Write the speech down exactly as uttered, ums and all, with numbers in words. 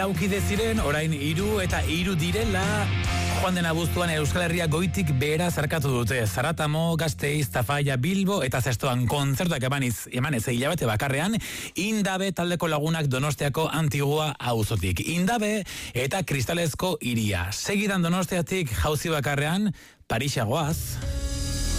laukide ziren, orain hiru eta hiru direla. Joan den abuztuan Euskal Herria goitik behera zarkatu dute. Zaratamo, Gasteiz, Tafalla, Bilbo eta Zestoan kontzertuak emaniz, emanez hilabete bakarrean, Indabe taldeko lagunak Donostiako Antigua auzotik. Indabe eta Kristalezko hiria. Segidan Donostiatik jauzi bakarrean, Parisa goaz.